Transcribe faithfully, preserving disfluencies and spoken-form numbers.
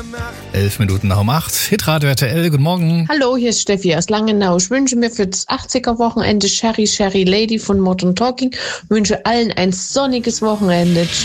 Elf Minuten nach um acht. Hitradio R T L, guten Morgen. Hallo, hier ist Steffi aus Langenau. Ich wünsche mir für das achtziger-Wochenende Sherry Sherry Lady von Modern Talking. Ich wünsche allen ein sonniges Wochenende. Tschüss.